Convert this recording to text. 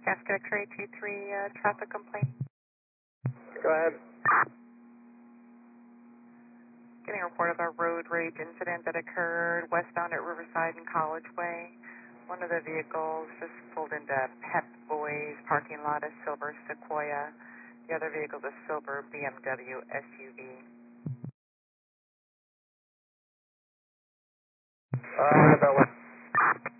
Alaska X-ray 23 traffic complaint. Go ahead. Getting a report of a road rage incident that occurred westbound at Riverside and College Way. One of the vehicles just pulled into Pep Boys parking lot, a silver Sequoia. The other vehicle is a silver BMW SUV. About what?